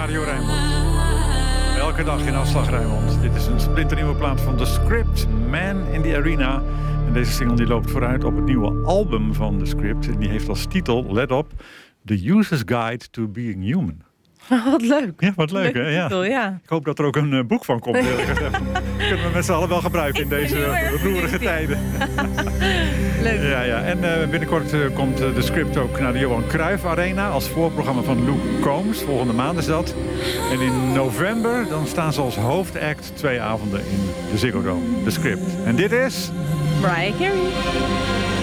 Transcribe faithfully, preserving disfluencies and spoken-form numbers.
Radio Rijnmond. Elke dag in Afslag Rijnmond. Dit is een splinternieuwe plaat van The Script, Man in the Arena. En deze single die loopt vooruit op het nieuwe album van The Script. En die heeft als titel, let op, The User's Guide to Being Human. Wat leuk. Ja, wat leuk, Leuk hè? Ja. titel, ja. Ik hoop dat er ook een uh, boek van komt. Eerlijk gezegd. Kunnen we met z'n allen wel gebruiken in deze uh, roerige tijden. Leuk. Ja, ja. En uh, binnenkort uh, komt uh, de Script ook naar de Johan Cruijff Arena als voorprogramma van Luke Combs. Volgende maand is dat. En in november dan staan ze als hoofdact twee avonden in de Ziggo Dome. De Script. En dit is... Mariah Carey.